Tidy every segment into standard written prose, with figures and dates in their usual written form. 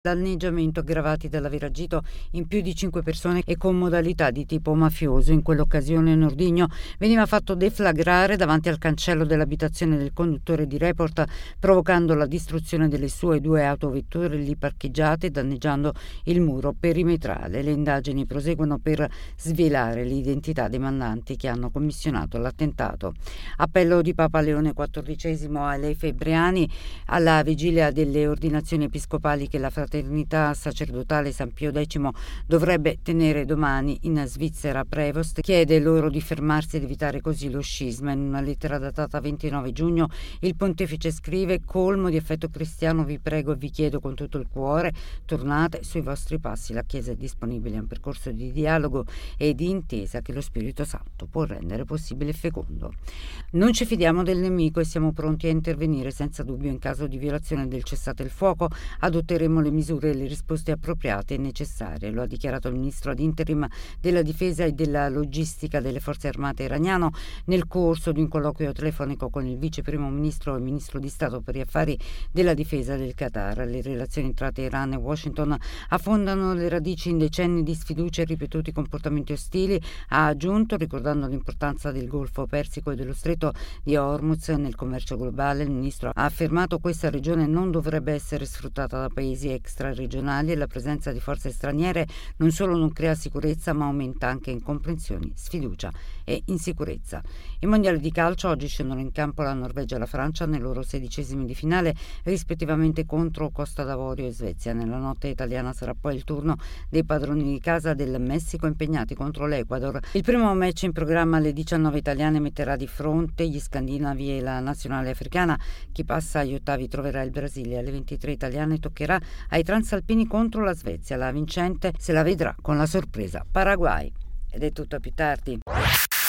Danneggiamento aggravati dall'aver agito in più di 5 persone e con modalità di tipo mafioso. In quell'occasione Nordigno veniva fatto deflagrare davanti al cancello dell'abitazione del conduttore di Report, provocando la distruzione delle sue 2 autovetture lì parcheggiate, danneggiando il muro perimetrale. Le indagini proseguono per svelare l'identità dei mandanti che hanno commissionato l'attentato. Appello di Papa Leone XIV ai febbriani alla vigilia delle ordinazioni episcopali che la Fraternità Sacerdotale San Pio X dovrebbe tenere domani in Svizzera. Prevost chiede loro di fermarsi ed evitare così lo scisma. In una lettera datata 29 giugno il pontefice scrive: colmo di affetto cristiano, vi prego e vi chiedo con tutto il cuore, tornate sui vostri passi. La Chiesa è disponibile a un percorso di dialogo e di intesa che lo Spirito Santo può rendere possibile e fecondo. Non ci fidiamo del nemico e siamo pronti a intervenire senza dubbio in caso di violazione del cessate il fuoco. Adotteremo le misure e le risposte appropriate e necessarie, lo ha dichiarato il ministro ad interim della difesa e della logistica delle forze armate iraniano nel corso di un colloquio telefonico con il vice primo ministro e ministro di Stato per gli affari della difesa del Qatar. Le relazioni tra Teheran e Washington affondano le radici in decenni di sfiducia e ripetuti comportamenti ostili, ha aggiunto, ricordando l'importanza del Golfo Persico e dello Stretto di Hormuz nel commercio globale. Il ministro ha affermato che questa regione non dovrebbe essere sfruttata da paesi extraregionali e la presenza di forze straniere non solo non crea sicurezza ma aumenta anche incomprensioni, sfiducia e insicurezza. I mondiali di calcio oggi scendono in campo la Norvegia e la Francia nei loro 16esimi di finale rispettivamente contro Costa d'Avorio e Svezia. Nella notte italiana sarà poi il turno dei padroni di casa del Messico impegnati contro l'Ecuador. Il primo match in programma alle 19 italiane metterà di fronte gli scandinavi e la nazionale africana. Chi passa agli ottavi troverà il Brasile. Alle 23 italiane toccherà ai transalpini contro la Svezia. La vincente se la vedrà con la sorpresa Paraguay. Ed è tutto, a più tardi.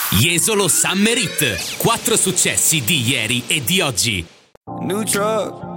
Jesolo Summer Hit. 4 successi di ieri e di oggi. New truck,